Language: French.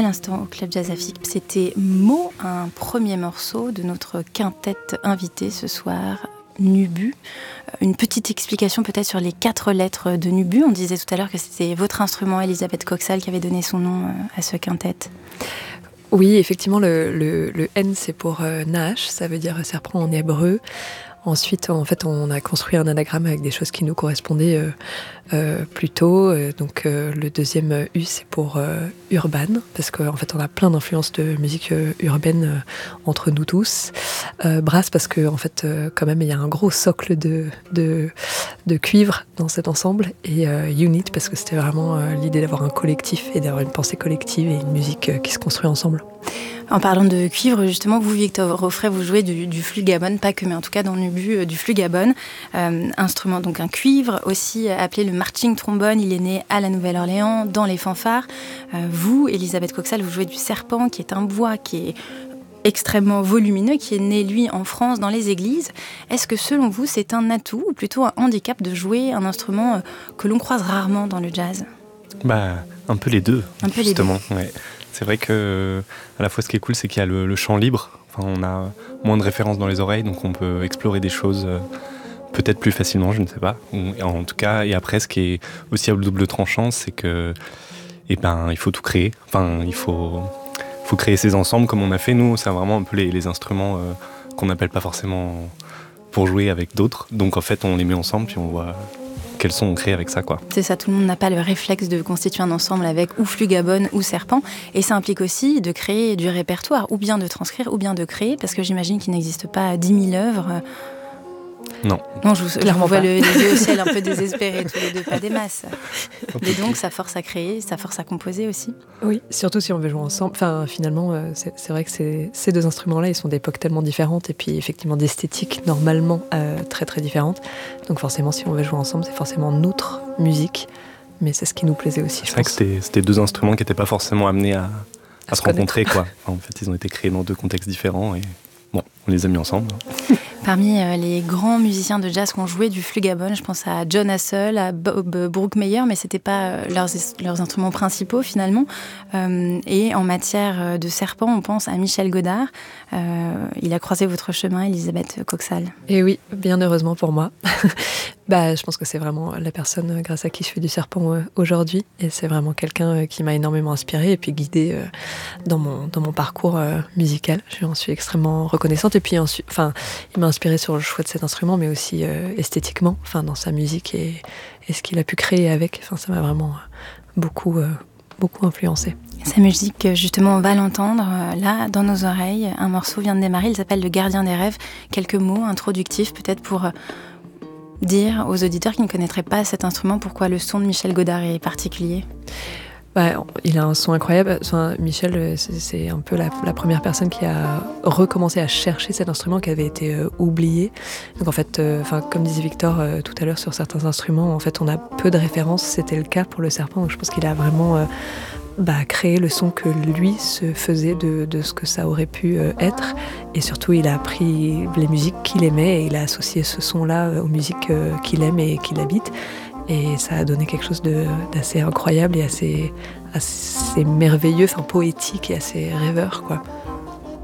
À l'instant, au Club Jazz Afik, c'était Mo, un premier morceau de notre quintette invitée ce soir, Nubu. Une petite explication peut-être sur les 4 lettres de Nubu. On disait tout à l'heure que c'était votre instrument, Elisabeth Coxal, qui avait donné son nom à ce quintette. Oui, effectivement, le N, c'est pour Nash, ça veut dire serpent en hébreu. Ensuite, en fait, on a construit un anagramme avec des choses qui nous correspondaient plus tôt. Donc, le deuxième U, c'est pour urban, parce qu'en fait, on a plein d'influences de musique urbaine entre nous tous. Brass, parce que en fait, quand même, il y a un gros socle de cuivre dans cet ensemble. Et unit, parce que c'était vraiment l'idée d'avoir un collectif et d'avoir une pensée collective et une musique qui se construit ensemble. En parlant de cuivre, justement, vous, Victor Offray, vous jouez du flugabone, pas que, mais en tout cas dans Nubu, du flugabone. Instrument, donc un cuivre, aussi appelé le marching trombone. Il est né à la Nouvelle-Orléans, dans les fanfares. Vous, Elisabeth Coxal, vous jouez du serpent, qui est un bois qui est extrêmement volumineux, qui est né, lui, en France, dans les églises. Est-ce que, selon vous, c'est un atout ou plutôt un handicap de jouer un instrument que l'on croise rarement dans le jazz ? Un peu les deux, justement. Ouais. C'est vrai que à la fois ce qui est cool, c'est qu'il y a le champ libre. Enfin, on a moins de références dans les oreilles, donc on peut explorer des choses peut-être plus facilement, je ne sais pas. En tout cas, et après, ce qui est aussi à double tranchant, c'est que, il faut tout créer. Enfin, il faut créer ces ensembles comme on a fait nous. C'est vraiment un peu les instruments qu'on n'appelle pas forcément pour jouer avec d'autres. Donc en fait, on les met ensemble puis on voit quels sons on crée avec ça, quoi. C'est ça, tout le monde n'a pas le réflexe de constituer un ensemble avec ou flugabone ou serpent. Et ça implique aussi de créer du répertoire, ou bien de transcrire, ou bien de créer, parce que j'imagine qu'il n'existe pas 10 000 œuvres. Non, je vous vois les yeux au ciel un peu désespérés, tous les deux, pas des masses. Et donc, ça force à créer, ça force à composer aussi. Oui, surtout si on veut jouer ensemble. Enfin, finalement, c'est vrai que ces deux instruments-là, ils sont d'époques tellement différentes et puis effectivement d'esthétiques normalement très très différentes. Donc forcément, si on veut jouer ensemble, c'est forcément notre musique. Mais c'est ce qui nous plaisait aussi, je pense. C'est vrai que c'était 2 instruments qui n'étaient pas forcément amenés à se rencontrer, quoi. En fait, ils ont été créés dans 2 contextes différents et bon, on les a mis ensemble. Parmi les grands musiciens de jazz qui ont joué du flugabone, je pense à John Hassell, à Bob Brookmeyer, mais c'était pas leurs instruments principaux finalement. Et en matière de serpent, on pense à Michel Godard. Il a croisé votre chemin, Elisabeth Coxal. Et oui, bien heureusement pour moi. Je pense que c'est vraiment la personne grâce à qui je fais du serpent aujourd'hui. Et c'est vraiment quelqu'un qui m'a énormément inspirée et puis guidée dans mon parcours musical. Je en suis extrêmement reconnaissante. Et puis ensuite, il m'a inspirée sur le choix de cet instrument, mais aussi esthétiquement, dans sa musique et ce qu'il a pu créer avec. Ça m'a vraiment beaucoup influencée. Sa musique, justement, on va l'entendre là, dans nos oreilles. Un morceau vient de démarrer, il s'appelle Le Gardien des Rêves. Quelques mots introductifs, peut-être pour dire aux auditeurs qui ne connaîtraient pas cet instrument pourquoi le son de Michel Godard est particulier. Il a un son incroyable. Michel, c'est un peu la première personne qui a recommencé à chercher cet instrument qui avait été oublié. Donc en fait, comme disait Victor tout à l'heure sur certains instruments, en fait, on a peu de références. C'était le cas pour le serpent. Donc je pense qu'il a vraiment créé le son que lui se faisait de ce que ça aurait pu être. Et surtout, il a pris les musiques qu'il aimait et il a associé ce son-là aux musiques qu'il aime et qu'il habite. Et ça a donné quelque chose d'assez incroyable et assez merveilleux, poétique et assez rêveur, quoi.